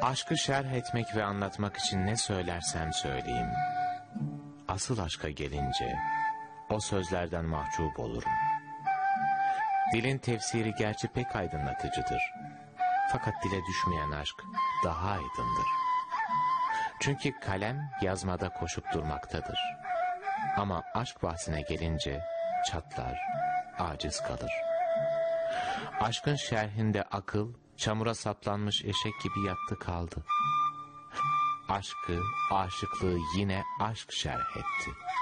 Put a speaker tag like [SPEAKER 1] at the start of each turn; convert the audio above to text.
[SPEAKER 1] Aşkı şerh etmek ve anlatmak için ne söylersem söyleyeyim, asıl aşka gelince o sözlerden mahcup olurum. Dilin tefsiri gerçi pek aydınlatıcıdır. Fakat dile düşmeyen aşk daha aydındır. Çünkü kalem yazmada koşup durmaktadır. Ama aşk bahsine gelince çatlar, aciz kalır. Aşkın şerhinde akıl, çamura saplanmış eşek gibi yattı kaldı. Aşkı, aşıklığı yine aşk şerh etti.